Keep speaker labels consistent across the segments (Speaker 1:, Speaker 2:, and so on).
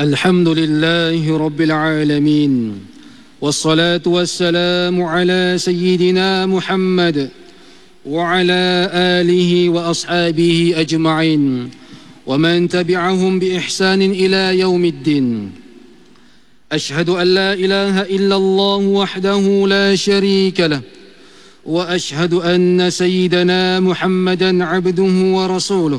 Speaker 1: الحمد لله رب العالمين، والصلاة والسلام على سيدنا محمد وعلى آله وأصحابه أجمعين ومن تبعهم بإحسان إلى يوم الدين. أشهد أن لا إله إلا الله وحده لا شريك له، وأشهد أن سيدنا محمدا عبده ورسوله.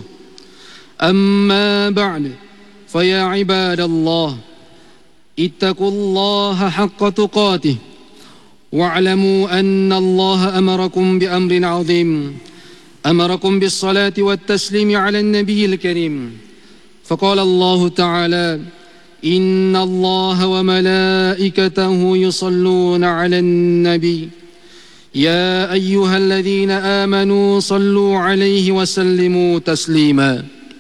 Speaker 1: أما بعد، فيا عباد الله، اتقوا الله حق تقاته، واعلموا أن الله أمركم بأمر عظيم، أمركم بالصلاة والتسليم على النبي الكريم. فقال الله تعالى: إن الله وملائكته يصلون على النبي يا أيها الذين آمنوا صلوا عليه وسلموا تسليما.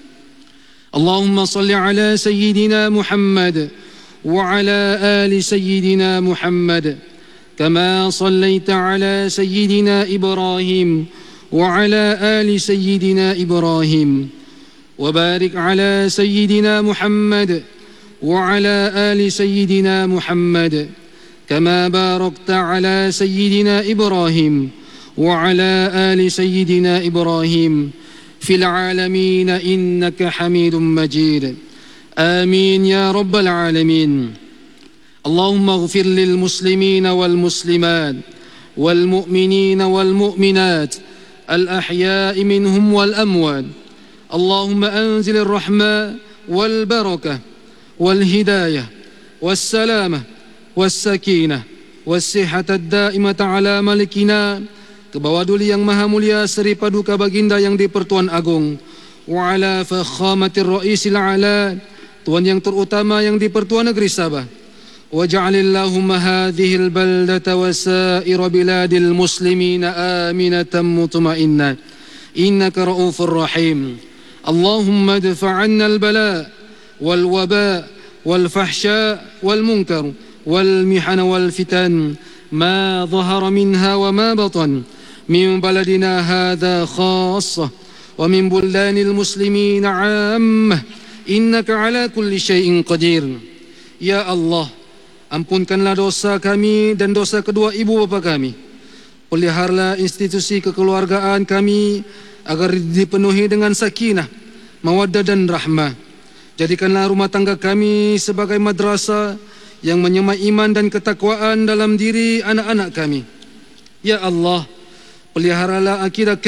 Speaker 1: اللهم صل على سيدنا محمد وعلى آل سيدنا محمد كما صليت على سيدنا إبراهيم وعلى آل سيدنا إبراهيم، وبارك على سيدنا محمد وعلى آل سيدنا محمد كما باركت على سيدنا إبراهيم وعلى آل سيدنا إبراهيم في العالمين إنك حميد مجيد. آمين يا رب العالمين. اللهم اغفر للمسلمين والمسلمات والمؤمنين والمؤمنات الأحياء منهم والأموات. اللهم أنزل الرحمة والبركة والهداية والسلامة والسكينة والصحة الدائمة على ملكنا, ke bawah duli yang maha mulia Seri Paduka Baginda yang di-Pertuan Agung, wa ala fakhamatir ra'isil a'la, Tuan yang terutama yang di-Pertuan Negeri Sabah, wa ja'alillahumma hadhil baldata wa sa'ira biladil muslimina aminatan mutma'inna innaka ra'ufur rahim. Allahumma dafa'anna al-bala wal waba wal fahsya wal munkar wal mihana wal fitan ma dhahara minha wa ma batan min baladina hadha khassah wa min buldanil muslimin 'ammah innaka ala kulli syai'in qadir. Ya Allah, ampunkanlah dosa kami dan dosa kedua ibu bapa kami. Peliharalah institusi kekeluargaan kami agar dipenuhi dengan sakinah, mawaddah dan rahmah. Jadikanlah rumah tangga kami sebagai madrasah yang menyemai iman dan ketakwaan dalam diri anak-anak kami. Ya Allah, peliharalah akidah